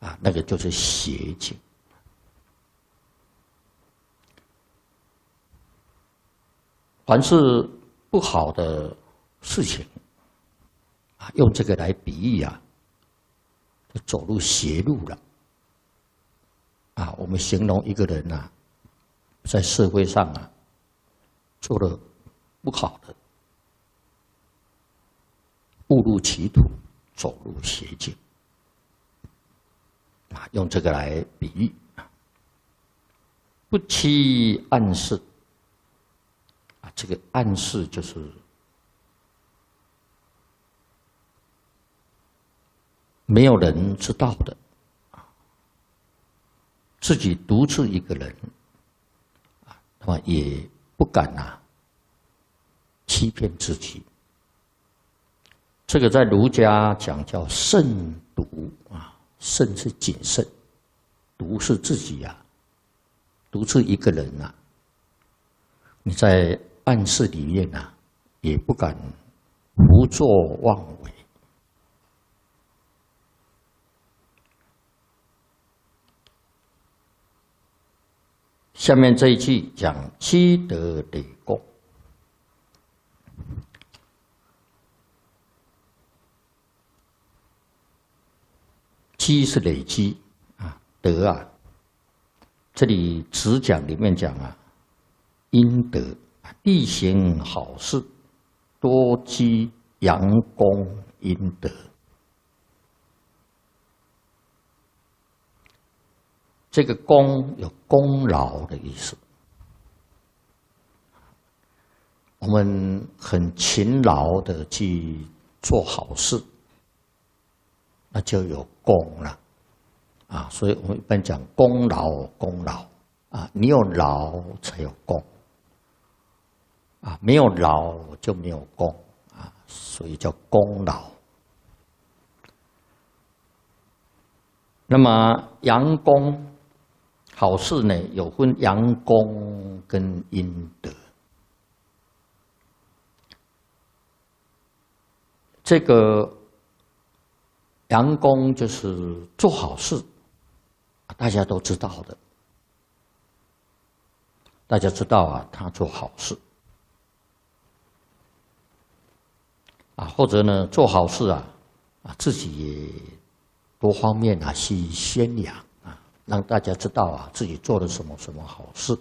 啊，那个就是邪境。凡是不好的事情啊，用这个来比喻啊，就走入邪路了。啊，我们形容一个人啊，在社会上啊，做了不好的，误入歧途，走入邪境。啊，用这个来比喻。不期暗示。啊，这个暗示就是没有人知道的，自己独自一个人，啊，那么也不敢欺骗自己。这个在儒家讲叫慎独啊，慎是谨慎，独是自己独自一个人你在暗室里面也不敢胡作妄为。下面这一句讲积德累功，积是累积啊，德这里只讲里面讲阴德，力行好事，多积阳功阴德。这个功有功劳的意思。我们很勤劳的去做好事，那就有功了所以我们一般讲功劳，功劳你有劳才有功没有劳就没有功所以叫功劳。那么阳功好事呢，有分阳功跟阴德。这个阳功就是做好事，大家都知道的。大家知道他做好事或者呢做好事自己也多方面去宣扬让大家知道自己做了什么什么好事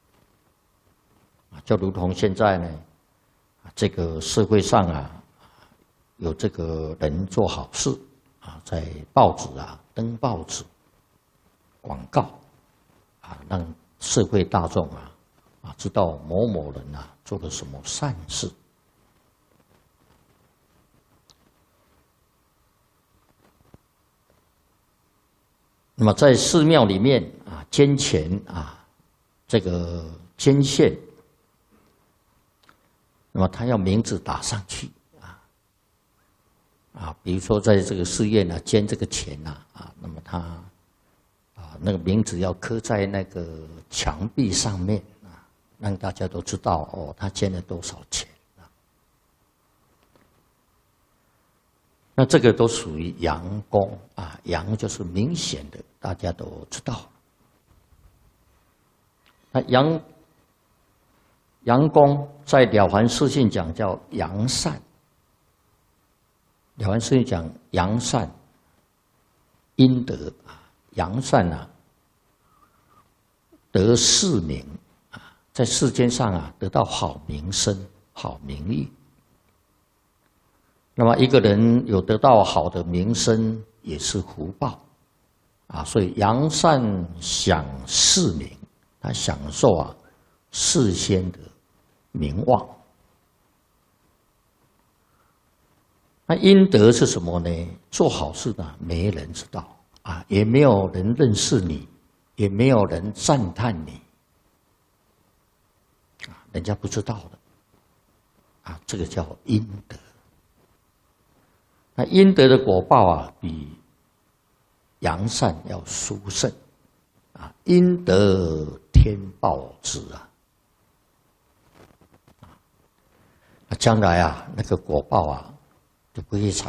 就如同现在呢，这个社会上有这个人做好事在报纸登报纸广告让社会大众知道某某人做了什么善事。那么在寺庙里面捐钱这个捐献，那么他要名字打上去比如说在这个寺院捐这个钱那么他那个名字要刻在那个墙壁上面让大家都知道他捐了多少钱那这个都属于阳功阳就是明显的，大家都知道。那阳功在《了凡四训》讲叫阳善，《了凡四训》讲阳善阴德阳善得世名在世间上得到好名声、好名誉。那么一个人有得到好的名声，也是福报所以阳善享世名，他享受世间的名望。那阴德是什么呢？做好事没人知道也没有人认识你，也没有人赞叹你人家不知道的这个叫阴德。那阴德的果报比阳善要殊胜阴德天报之那将来那个果报就非常